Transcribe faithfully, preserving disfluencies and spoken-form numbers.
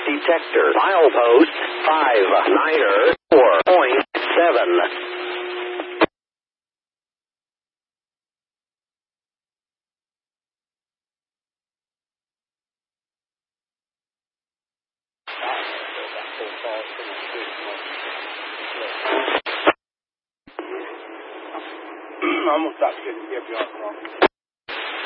detector. Milepost five niner four point seven. I almost stopped getting to get you off wrong.